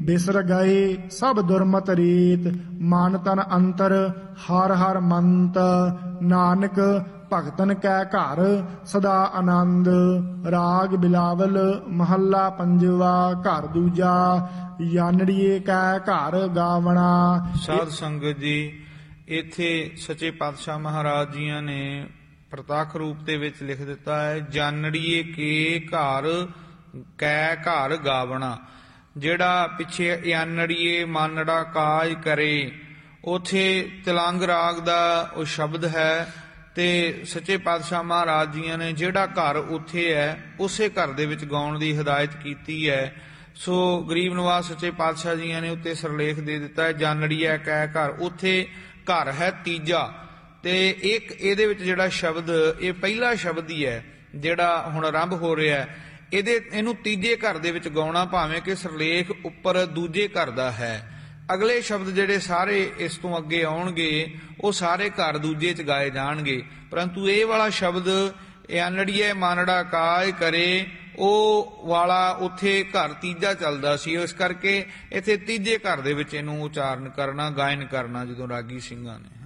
ਬਿਸਰ ਗਏ ਸਭ ਦੁਰਮਤ ਰੀਤ। ਮਨ ਤਨ ਅੰਤਰ ਹਰ ਹਰ ਮੰਤ। ਨਾਨਕ ਭਗਤਨ ਕੈ ਘਰ ਸਦਾ ਆਨੰਦ। ਰਾਗ ਬਿਲਾਵਲ ਮਹੱਲਾ ਪੰਜਵਾ। ਘਰ ਦੂਜਾ ਯਾਨੜੀਏ ਕੈ ਘਰ ਗਾਵਣਾ। ਸਾਧ ਸੰਗਤ ਜੀ, ਇੱਥੇ ਸੱਚੇ ਪਾਤਸ਼ਾਹ ਮਹਾਰਾਜ ਜੀਆਂ ਨੇ ਪ੍ਰਤੱਖ ਰੂਪ ਦੇ ਵਿੱਚ ਲਿਖ ਦਿੱਤਾ ਹੈ, ਜਾਨੜੀਏ ਕੇ ਘਰ ਕੈ ਘਰ ਗਾਵਣਾ। ਜਿਹੜਾ ਪਿੱਛੇ ਯਾਨੜੀਏ ਮਾਨੜਾ ਕਾਜ ਕਰੇ, ਉਥੇ ਤਿਲੰਗ ਰਾਗ ਦਾ ਉਹ ਸ਼ਬਦ ਹੈ। ਤੇ ਸੱਚੇ ਪਾਤਸ਼ਾਹ ਮਹਾਰਾਜ ਜੀਆਂ ਨੇ ਜਿਹੜਾ ਘਰ ਉੱਥੇ ਹੈ ਉਸੇ ਘਰ ਦੇ ਵਿੱਚ ਗਾਉਣ ਦੀ ਹਦਾਇਤ ਕੀਤੀ ਹੈ। ਸੋ ਗਰੀਬ ਨਵਾਜ਼ ਸੱਚੇ ਪਾਤਸ਼ਾਹ ਜੀਆਂ ਨੇ ਉੱਤੇ ਸਰਲੇਖ ਦੇ ਦਿੱਤਾ ਹੈ, ਜਾਨੜੀਏ ਕੈ ਘਰ। ਉੱਥੇ ਘਰ ਹੈ ਤੀਜਾ, ਤੇ ਇੱਕ ਇਹਦੇ ਵਿੱਚ ਜਿਹੜਾ ਸ਼ਬਦ, ਇਹ ਪਹਿਲਾ ਸ਼ਬਦ ਹੀ ਹੈ ਜਿਹੜਾ ਹੁਣ ਆਰੰਭ ਹੋ ਰਿਹਾ ਹੈ। ਇਹਨੂੰ ਤੀਜੇ ਘਰ ਦੇ ਵਿੱਚ ਗਾਉਣਾ, ਭਾਵੇਂ ਕਿ ਸਰਲੇਖ ਉੱਪਰ ਦੂਜੇ ਘਰ ਦਾ ਹੈ। ਅਗਲੇ ਸ਼ਬਦ ਜਿਹੜੇ ਸਾਰੇ ਇਸ ਤੋਂ ਅੱਗੇ ਆਉਣਗੇ ਉਹ ਸਾਰੇ ਘਰ ਦੂਜੇ 'ਚ ਗਾਏ ਜਾਣਗੇ, ਪਰੰਤੂ ਇਹ ਵਾਲਾ ਸ਼ਬਦ ਯਾਨੜੀਏ ਮਾਨੜਾ ਕਾਜ ਕਰੇ, ਉਹ ਵਾਲਾ ਉੱਥੇ ਘਰ ਤੀਜਾ ਚੱਲਦਾ ਸੀ। ਇਸ ਕਰਕੇ ਇੱਥੇ ਤੀਜੇ ਘਰ ਦੇ ਵਿੱਚ ਇਹਨੂੰ ਉਚਾਰਨ ਕਰਨਾ, ਗਾਇਨ ਕਰਨਾ ਜਦੋਂ ਰਾਗੀ ਸਿੰਘਾਂ ਨੇ।